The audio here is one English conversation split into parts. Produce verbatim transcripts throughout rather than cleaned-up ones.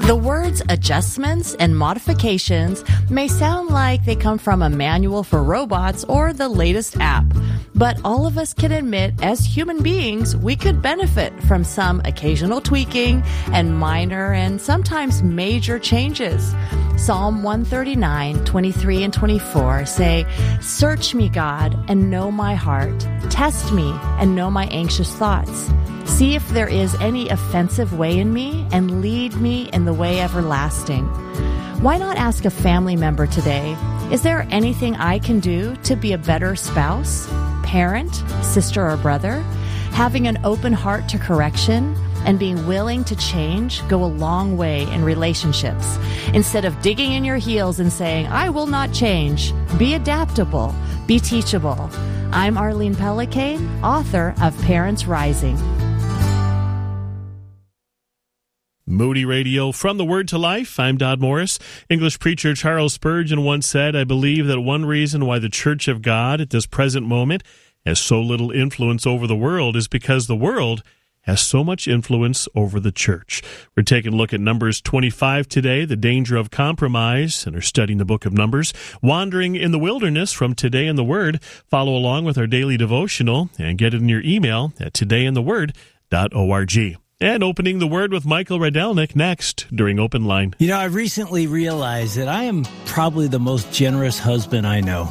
The words adjustments and modifications may sound like they come from a manual for robots or the latest app, but all of us can admit as human beings we could benefit from some occasional tweaking and minor and sometimes major changes. Psalm one thirty-nine, twenty-three and twenty-four say, "Search me, God, and know my heart. Test me and know my anxious thoughts. See if there is any offensive way in me, and lead me in the way everlasting." Why not ask a family member today, is there anything I can do to be a better spouse, parent, sister, or brother? Having an open heart to correction and being willing to change go a long way in relationships. Instead of digging in your heels and saying, "I will not change," be adaptable, be teachable. I'm Arlene Pellicane, author of Parents Rising. Moody Radio, from the Word to Life. I'm Dodd Morris. English preacher Charles Spurgeon once said, "I believe that one reason why the Church of God at this present moment has so little influence over the world is because the world has so much influence over the church." We're taking a look at Numbers twenty-five today, the danger of compromise, and are studying the book of Numbers. Wandering in the Wilderness from Today in the Word. Follow along with our daily devotional and get it in your email at today in the word dot org. And opening the Word with Michael Rydelnik next during Open Line. You know, I recently realized that I am probably the most generous husband I know.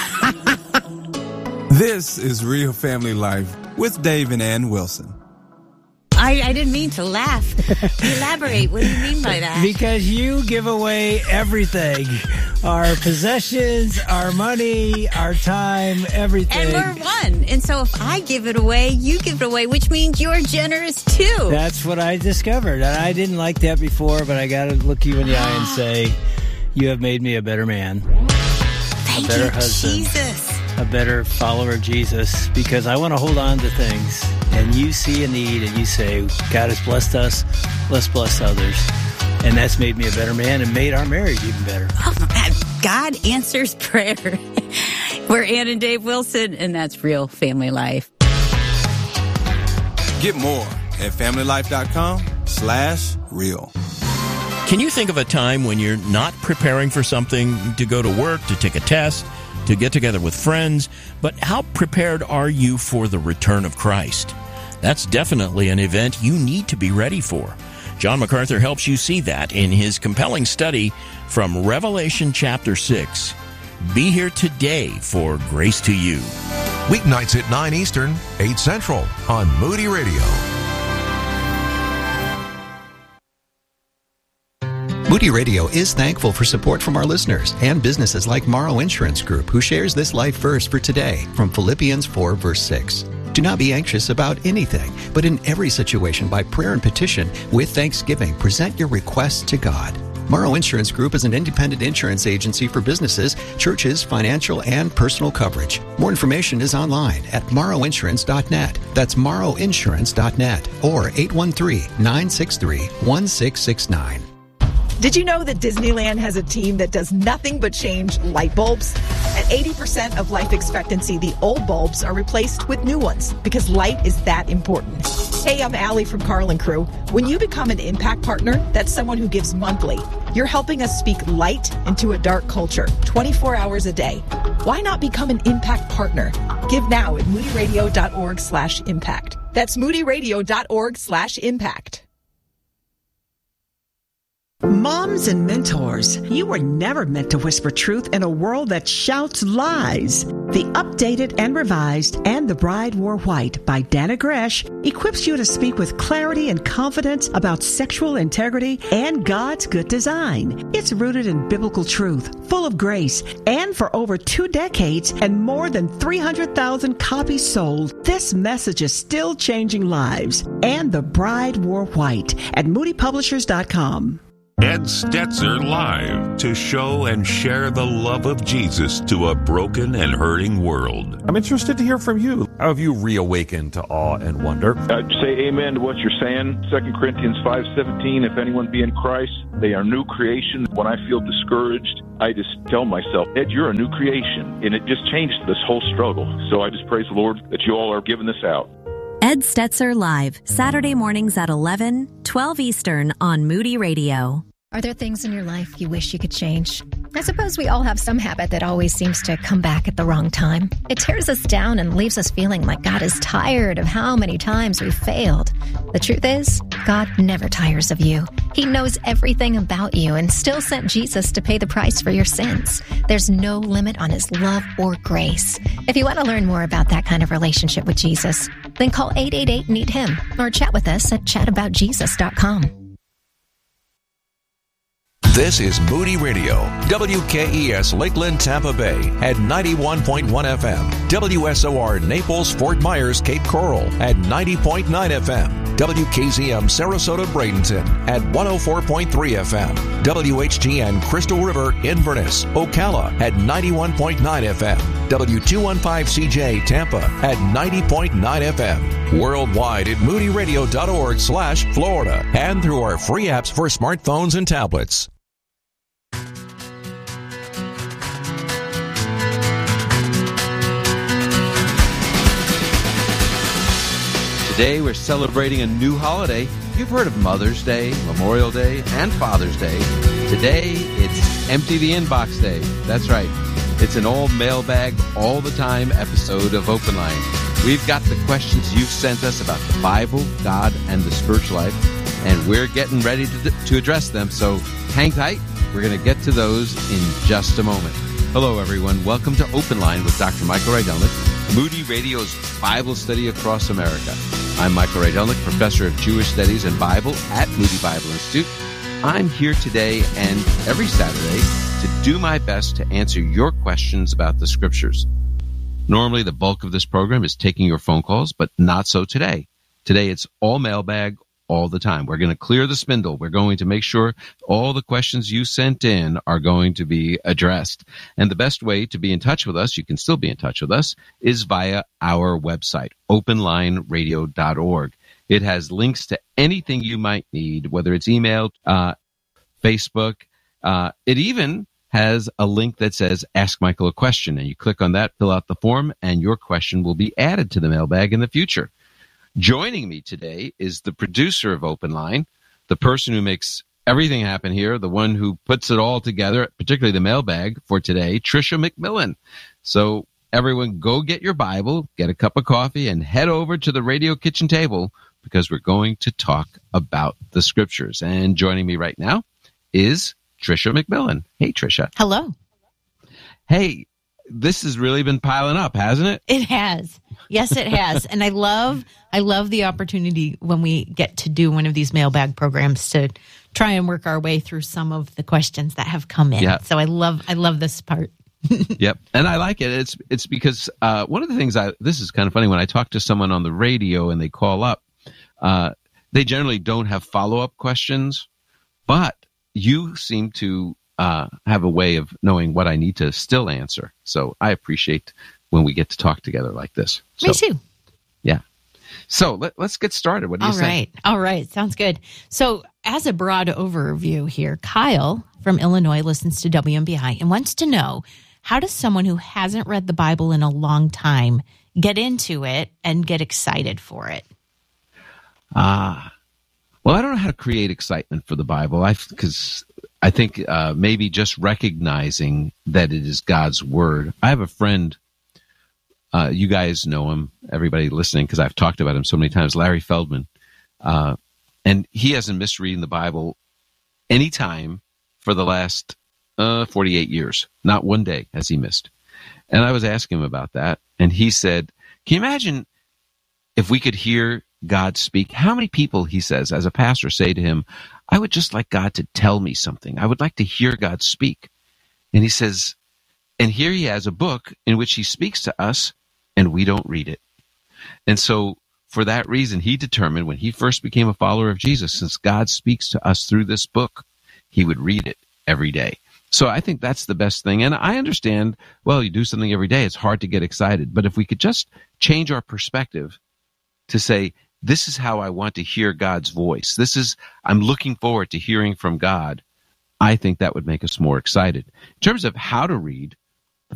This is Real Family Life with Dave and Ann Wilson. I, I didn't mean to laugh. Elaborate. What do you mean by that? Because you give away everything. Our possessions, our money, our time, everything. And we're one. And so if I give it away, you give it away, which means you're generous too. That's what I discovered. And I didn't like that before, but I got to look you in the eye and say, you have made me a better man. Thank a better you, husband. Jesus. A better follower of Jesus, because I want to hold on to things, and you see a need and you say, God has blessed us, let's bless others. And that's made me a better man and made our marriage even better. Oh my God, God answers prayer. We're Ann and Dave Wilson, and that's Real Family Life. Get more at family life dot com slash real. Can you think of a time when you're not preparing for something, to go to work, to take a test, to get together with friends, but how prepared are you for the return of Christ? That's definitely an event you need to be ready for. John MacArthur helps you see that in his compelling study from Revelation chapter six. Be here today for Grace to You. Weeknights at nine Eastern, eight Central on Moody Radio. Moody Radio is thankful for support from our listeners and businesses like Morrow Insurance Group, who shares this life verse for today from Philippians four, verse six. Do not be anxious about anything, but in every situation by prayer and petition with thanksgiving, present your requests to God. Morrow Insurance Group is an independent insurance agency for businesses, churches, financial, and personal coverage. More information is online at morrow insurance dot net. That's morrow insurance dot net or eight one three, nine six three, one six six nine. Did you know that Disneyland has a team that does nothing but change light bulbs? At eighty percent of life expectancy, the old bulbs are replaced with new ones because light is that important. Hey, I'm Allie from Carl and Crew. When you become an Impact Partner, that's someone who gives monthly. You're helping us speak light into a dark culture, twenty-four hours a day. Why not become an Impact Partner? Give now at moody radio dot org slash impact. That's moody radio dot org slash impact. Moms and mentors, you were never meant to whisper truth in a world that shouts lies. The updated and revised And the Bride Wore White by Dana Gresh equips you to speak with clarity and confidence about sexual integrity and God's good design. It's rooted in biblical truth, full of grace, and for over two decades and more than three hundred thousand copies sold, this message is still changing lives. And the Bride Wore White at moody publishers dot com. Ed Stetzer Live, to show and share the love of Jesus to a broken and hurting world. I'm interested to hear from you. How have you reawakened to awe and wonder? I'd say amen to what you're saying. Second Corinthians five seventeen, if anyone be in Christ, they are new creation. When I feel discouraged, I just tell myself, Ed, you're a new creation. And it just changed this whole struggle. So I just praise the Lord that you all are giving this out. Ed Stetzer Live, Saturday mornings at eleven, twelve Eastern on Moody Radio. Are there things in your life you wish you could change? I suppose we all have some habit that always seems to come back at the wrong time. It tears us down and leaves us feeling like God is tired of how many times we've failed. The truth is, God never tires of you. He knows everything about you and still sent Jesus to pay the price for your sins. There's no limit on his love or grace. If you want to learn more about that kind of relationship with Jesus, then call eight eight eight, meet him or chat with us at chat about jesus dot com. This is Moody Radio, W K E S Lakeland, Tampa Bay at ninety-one point one F M, W S O R Naples, Fort Myers, Cape Coral at ninety point nine F M, W K Z M Sarasota, Bradenton at one oh four point three F M, W H G N Crystal River, Inverness, Ocala at ninety-one point nine F M, W two fifteen C J Tampa at ninety point nine F M, worldwide at moody radio dot org slash Florida, and through our free apps for smartphones and tablets. Today we're celebrating a new holiday. You've heard of Mother's Day, Memorial Day, and Father's Day. Today it's Empty the Inbox Day. That's right. It's an all mailbag, all the time episode of Open Line. We've got the questions you've sent us about the Bible, God, and the spiritual life, and we're getting ready to, to address them. So hang tight. We're going to get to those in just a moment. Hello, everyone. Welcome to Open Line with Doctor Michael Rydelnik, Moody Radio's Bible study across America. I'm Michael Rydelnik, professor of Jewish Studies and Bible at Moody Bible Institute. I'm here today and every Saturday to do my best to answer your questions about the Scriptures. Normally, the bulk of this program is taking your phone calls, but not so today. Today, it's all mailbag, all the time. We're going to clear the spindle. We're going to make sure all the questions you sent in are going to be addressed. And the best way to be in touch with us, you can still be in touch with us, is via our website, open line radio dot org. It has links to anything you might need, whether it's email, uh, Facebook. Uh, it even has a link that says Ask Michael a Question, and you click on that, fill out the form, and your question will be added to the mailbag in the future. Joining me today is the producer of Open Line, the person who makes everything happen here, the one who puts it all together, particularly the mailbag for today, Tricia McMillan. So everyone, go get your Bible, get a cup of coffee, and head over to the radio kitchen table because we're going to talk about the Scriptures. And joining me right now is Tricia McMillan. Hey, Tricia. Hello. Hey, this has really been piling up, hasn't it? It has. Yes, it has. And I love I love the opportunity when we get to do one of these mailbag programs to try and work our way through some of the questions that have come in. Yeah. So I love I love this part. Yep. And I like it. It's it's because uh, one of the things I this is kind of funny when I talk to someone on the radio and they call up, uh, they generally don't have follow-up questions, but you seem to uh, have a way of knowing what I need to still answer. So I appreciate when we get to talk together like this. So, Me too. Yeah. So let, let's get started. What do you All say? right. All right. Sounds good. So as a broad overview here, Kyle from Illinois listens to W M B I and wants to know, how does someone who hasn't read the Bible in a long time get into it and get excited for it? Ah, well, I don't know how to create excitement for the Bible. I because I think uh, maybe just recognizing that it is God's Word. I have a friend. Uh, you guys know him, everybody listening, because I've talked about him so many times, Larry Feldman. Uh, and he hasn't missed reading the Bible any time for the last uh, forty-eight years. Not one day has he missed. And I was asking him about that, and he said, can you imagine if we could hear God speak? How many people, he says, as a pastor, say to him, I would just like God to tell me something. I would like to hear God speak. And he says, and here he has a book in which he speaks to us, and we don't read it. And so for that reason, he determined when he first became a follower of Jesus, since God speaks to us through this book, he would read it every day. So I think that's the best thing. And I understand, well, you do something every day, it's hard to get excited. But if we could just change our perspective to say, this is how I want to hear God's voice. This is, I'm looking forward to hearing from God. I think that would make us more excited. In terms of how to read,